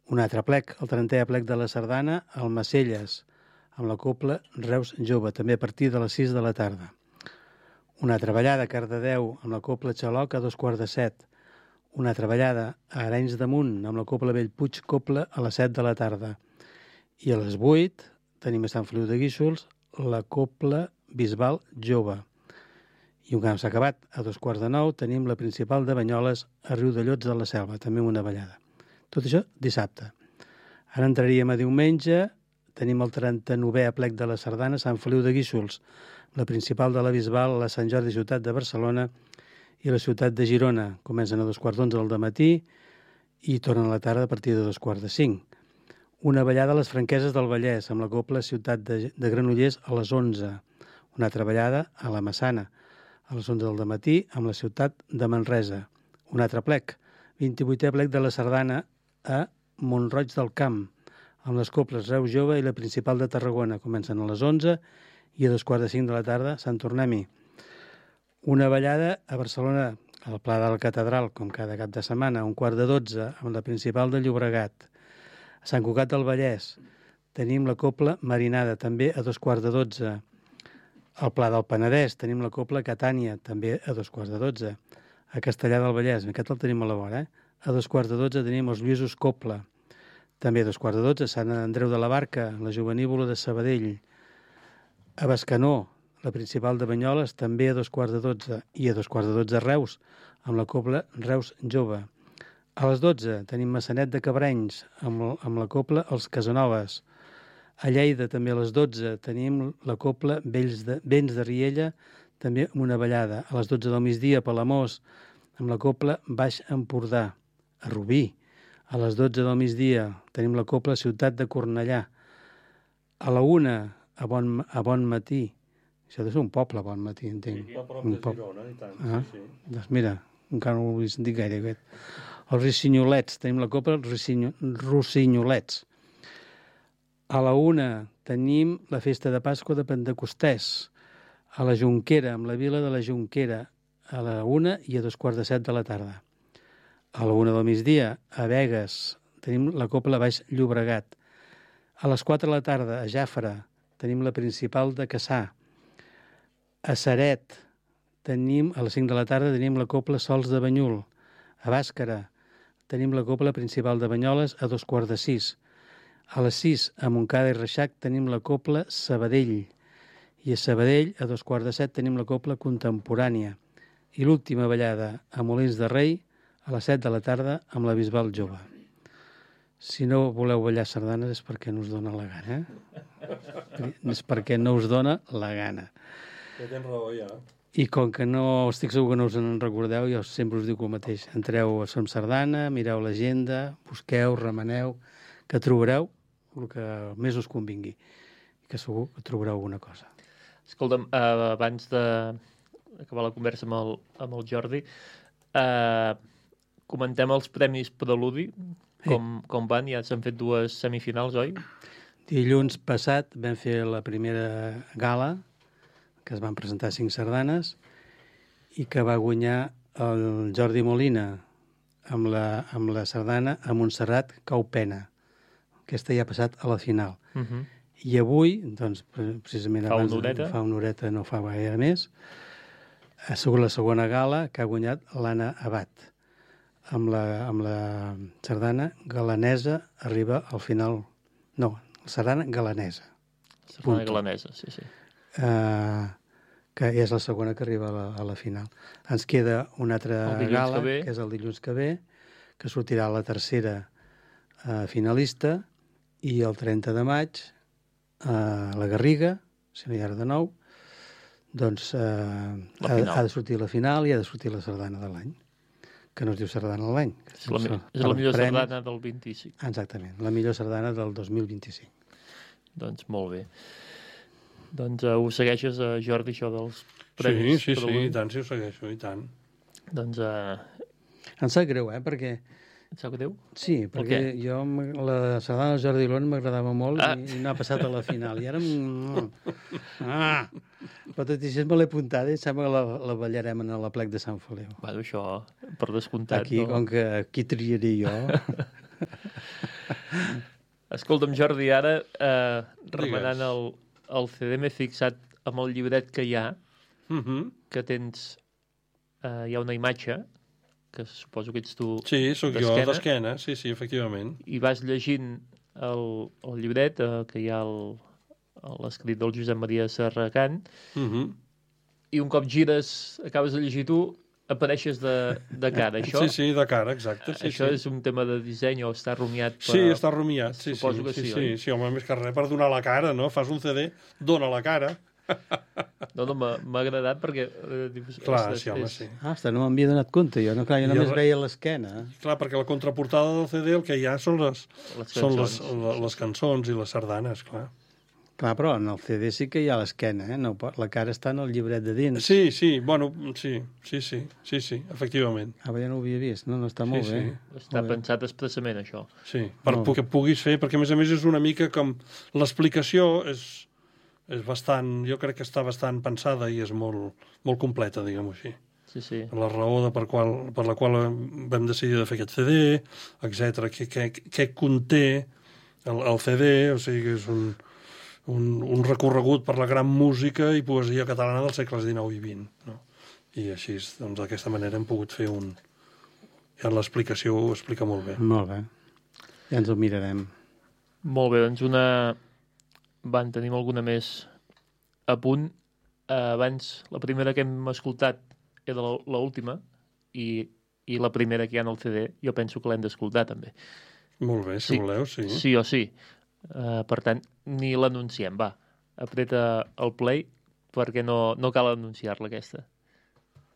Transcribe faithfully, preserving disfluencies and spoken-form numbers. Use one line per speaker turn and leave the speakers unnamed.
Un altre plec, el trentè plec de la Sardana, al Macelles, amb la cobla Reus Jove, també a partir de les sis de la tarda. Una altra ballada a Cardedeu, amb la cobla Xaloc, a dos quarts de set. Una altra ballada a Arenys de Munt, amb la cobla Bellpuig Cobla, a les set de la tarda. I a les vuit tenim a Sant Feliu de Guíxols la cobla Bisbal Jove. I un cop s'ha acabat, a dos quarts de nou, tenim la principal de Banyoles a Riudellots de la Selva, també una ballada. Tot això dissabte. Ara entraríem a diumenge, tenim el trenta-novè aplec de la Sardana, Sant Feliu de Guíxols, la principal de la Bisbal, la Sant Jordi Ciutat de Barcelona i la ciutat de Girona. Comencen a dos quarts d'onze del dematí i tornen a la tarda a partir de dos quarts de cinc. Una ballada a les Franqueses del Vallès, amb la cobla Ciutat de, de Granollers a les onze. Una altra ballada a la Massana, a les onze del dematí, amb la ciutat de Manresa. Un altre plec, vint-i-vuitè plec de la Sardana a Montroig del Camp, amb les cobles Reus Jove i la principal de Tarragona. Comencen a les onze i a dos quarts de cinc de la tarda Sant Tornem-hi. Una ballada a Barcelona, al Pla de la Catedral, com cada cap de setmana, a un quart de dotze, amb la principal de Llobregat. A Sant Cugat del Vallès tenim la cobla Marinada, també a dos quarts de dotze. Al Pla del Penedès tenim la cobla Catània, també a dos quarts de dotze. A Castellar del Vallès, aquest el tenim a la vora, eh? A dos quarts de dotze tenim els Lluïsos Cobla. També a dos quarts de dotze, Sant Andreu de la Barca, la Jovenívola de Sabadell. A Bescanó, la principal de Banyoles, també a dos quarts de dotze. I a dos quarts de dotze Reus, amb la cobla Reus Jove. A les dotze tenim Massanet de Cabrenys, amb, amb la cobla Els Casanoves. A Lleida, també a les dotze, tenim la cobla Vells de, Vents de Riella, també amb una ballada. A les dotze del migdia, Palamós, amb la cobla Baix Empordà. A Rubí, a les dotze del migdia, tenim la cobla Ciutat de Cornellà. A la una, a bon, a bon matí. Això deu ser un poble, Bon Matí, entenc.
Sí, a prop
un
de Girona, i tant.
Ah,
sí, sí.
Doncs mira, encara no ho he sentit gaire, aquest. Els Rossinyolets, tenim la cobla Rossinyo, Rossinyolets. A la una tenim la festa de Pasqua de Pentecostès. A la Jonquera, amb la vila de la Jonquera, a la una i a dos quarts de set de la tarda. A la una del migdia, a Begues, tenim la cobla Baix Llobregat. A les quatre de la tarda, a Jafre, tenim la principal de Cassà. A Ceret, tenim, a les cinc de la tarda, tenim la cobla Sols de Banyul. A Bàscara, tenim la cobla principal de Banyoles a dos quarts de sis. A les sis, a Montcada i Reixac, tenim la cobla Sabadell. I a Sabadell, a dos quarts de set, tenim la cobla Contemporània. I l'última ballada, a Molins de Rei, a les set de la tarda, amb la Bisbal Jove. Si no voleu ballar sardanes és perquè no us dona la gana, eh? És perquè no us dona la gana.
Ja tens raó, ja.
I com que no estic segur que no us en recordeu, jo sempre us dic el mateix. Entreu a Som Sardana, mireu l'agenda, busqueu, remeneu, que trobareu el que més us convingui. I que segur que trobareu alguna cosa.
Escolta'm, uh, abans d'acabar la conversa amb el, amb el Jordi, uh, comentem els premis Preludi, com, sí. com van, ja s'han fet dues semifinals, oi?
Dilluns passat vam fer la primera gala, que es van presentar cinc sardanes, i que va guanyar el Jordi Molina amb la, amb la sardana a Montserrat Cau Pena. Aquesta ja ha passat a la final.
Uh -huh.
I avui, doncs, precisament
fa
abans,
una horeta.
fa una horeta, no fa gaire més, ha sigut la segona gala que ha guanyat l'Anna Abad, amb la, amb la sardana galanesa arriba al final. No, la sardana galanesa.
Sardana galanesa, sí, sí.
Uh, que és la segona que arriba a la, a la final. Ens queda una altra gala, que, que és el dilluns que ve, que sortirà la tercera uh, finalista, i el trenta de maig a uh, la Garriga, si no hi ha de nou, doncs uh, ha, ha de sortir la final i ha de sortir la sardana de l'any, que no es diu sardana de l'any.
És la, és la millor premis. Sardana del vint-i-cinc.
Exactament, la millor sardana del dos mil vint-i-cinc.
Doncs molt bé. Doncs uh, ho segueixes, uh, Jordi, això dels premis?
Sí, sí, sí, i tant, sí ho segueixo, i tant.
Doncs... Uh...
Em sap greu, eh, perquè...
Et sap greu?
Sí, perquè jo, la sardana del Jordi Lon m'agradava molt ah. i, i no ha passat a la final. I ara... Ah! Però tot i així me l'he apuntada i sembla que la, la ballarem en la plec de Sant Feliu.
Bueno, això, per descomptat.
Aquí,
no?
Com que aquí triaré jo...
Escolta'm, Jordi, ara, eh, remenant el, el C D, m'he fixat amb el llibret que hi ha,
Uh -huh.
que tens... Eh, hi ha una imatge, que suposo que ets tu
Sí, sóc jo,
d'esquena,
d'esquena, sí, sí, efectivament.
i vas llegint el, el llibret, eh, que hi ha el- l'escrit del Josep Maria Serracant,
Uh -huh.
i un cop gires, acabes de llegir tu, apareixes de, de cara. Això,
Sí, sí, de cara, exacte. Sí,
això
sí.
és un tema de disseny o està rumiat per...
Sí, està rumiat, sí,
Suposo
sí,
que
sí,
sí,
sí,
oi?
sí, home, més que res per donar la cara, no? Fas un C D, dona la cara.
No, no, m'ha m'ha agradat perquè... Eh, dius,
Clar,
ostres,
sí, home,
és-
sí.
Ah, ostres, no m'havia donat compte, jo. No, clar, jo
I
només
el-
veia l'esquena.
Clar, perquè la contraportada del C D el que hi ha són les,
Les
són les,
cançons.
les, les cançons i les sardanes, clar.
Clar, però en el C D sí que hi ha l'esquena, eh? No, la cara està en el llibret de dins.
Sí, sí, bueno, sí, sí, sí, sí, sí, efectivament.
Ah, ja no ho havia vist. No, no, està molt
Sí,
bé.
sí.
Està
Molt bé.
pensat expressament, això.
Sí, per
Molt
pu- que puguis fer, perquè a més a més és una mica com... L'explicació és, és bastant... Jo crec que està bastant pensada i és molt, molt completa, diguem-ho així.
Sí, sí.
La raó de per, qual, per la qual vam decidir de fer aquest C D, etcètera, què, què, què conté el, el C D, o sigui que és un, un, un recorregut per la gran música i poesia catalana dels segles dinou i vint. No? I així, doncs, d'aquesta manera hem pogut fer un... Ja l'explicació ho explica molt bé.
Molt bé. Ja ens ho mirarem.
Molt bé, doncs una... Van, tenim alguna més a punt. Eh, abans, la primera que hem escoltat era la- l'última i, i la primera que hi ha en el C D jo penso que l'hem d'escoltar també.
Molt bé, si
Sí.
voleu, sí.
Sí o sí. Uh, per tant, ni l'anunciem, va. Apreta el play perquè no, no cal anunciar-la aquesta.